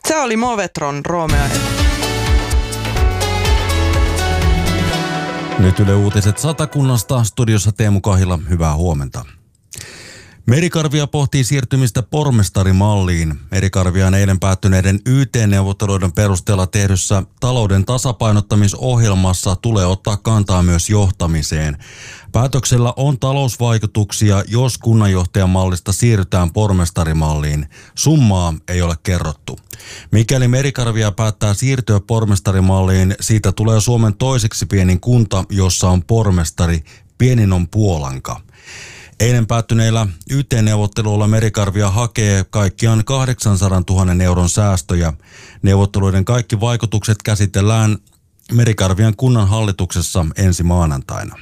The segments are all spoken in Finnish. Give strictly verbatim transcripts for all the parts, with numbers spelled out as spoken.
Se oli Movetron Romeo. Nyt Yle Uutiset Satakunnasta. Studiossa Teemu Kahila. Hyvää huomenta. Merikarvia pohtii siirtymistä pormestarimalliin. Merikarviaan eilen päättyneiden Y T-neuvotteluiden perusteella tehdyssä talouden tasapainottamisohjelmassa tulee ottaa kantaa myös johtamiseen. Päätöksellä on talousvaikutuksia, jos kunnanjohtajamallista siirrytään pormestarimalliin. Summaa ei ole kerrottu. Mikäli Merikarvia päättää siirtyä pormestarimalliin, siitä tulee Suomen toiseksi pienin kunta, jossa on pormestari. Pienin on Puolanka. Eilen päättyneillä Y T-neuvotteluilla Merikarvia hakee kaikkiaan kahdeksansadantuhannen euron säästöjä. Neuvotteluiden kaikki vaikutukset käsitellään Merikarvian kunnan hallituksessa ensi maanantaina.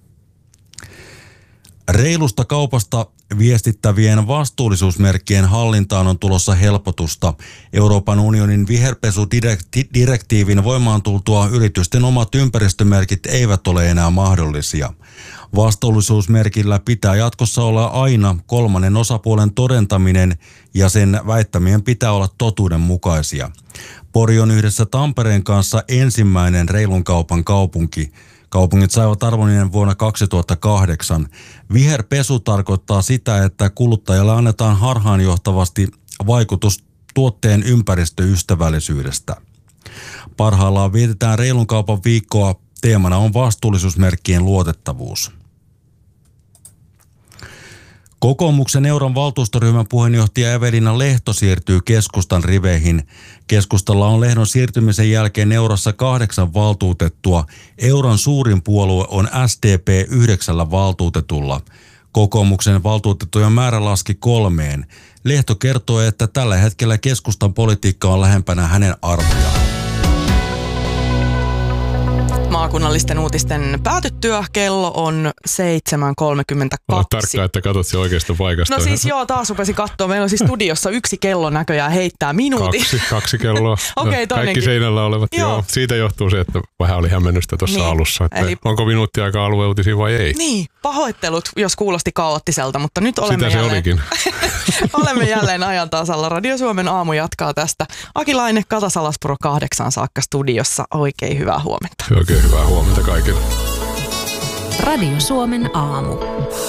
Reilusta kaupasta viestittävien vastuullisuusmerkkien hallintaan on tulossa helpotusta. Euroopan unionin viherpesudirektiivin voimaan tultua yritysten omat ympäristömerkit eivät ole enää mahdollisia. Vastuullisuusmerkillä pitää jatkossa olla aina kolmannen osapuolen todentaminen ja sen väittämien pitää olla totuudenmukaisia. Pori on yhdessä Tampereen kanssa ensimmäinen reilun kaupan kaupunki. Kaupungit saivat arvonimen vuonna kaksituhattakahdeksan. Viherpesu tarkoittaa sitä, että kuluttajalle annetaan harhaanjohtavasti vaikutus tuotteen ympäristöystävällisyydestä. Parhaillaan vietetään reilun kaupan viikkoa. Teemana on vastuullisuusmerkkien luotettavuus. Kokoomuksen Euron valtuustoryhmän puheenjohtaja Evelina Lehto siirtyy keskustan riveihin. Keskustalla on Lehdon siirtymisen jälkeen Eurossa kahdeksan valtuutettua. Euron suurin puolue on S D P yhdeksällä valtuutetulla. Kokoomuksen valtuutettujen määrä laski kolmeen. Lehto kertoo, että tällä hetkellä keskustan politiikka on lähempänä hänen arvojaan. Maakunnallisten uutisten päätyttyä kello on seitsemän kolmekymmentäkaksi. Olet tarkkaa, että katsot se oikeasta paikasta. No siis joo, taas rupesin katsoa. Meillä on siis studiossa yksi kello näköjään heittää minuutin. Kaksi, kaksi kelloa. Okei, no, kaikki seinällä olevat. Joo. Joo. Siitä johtuu se, että vähän oli hämmennystä tuossa niin, alussa. Että eli onko minuutti aikaa alueuutisia vai ei? Niin, pahoittelut, jos kuulosti kaoottiselta, mutta nyt olemme Sitä jälleen. se olikin. olemme jälleen ajan tasalla. Radio Suomen aamu jatkaa tästä. Aki Laine, Kata Salaspuro kahdeksan saakka studiossa. Oikein hyvää huomenta. Oikein hyvää huomenta kaikille. Radio Suomen aamu.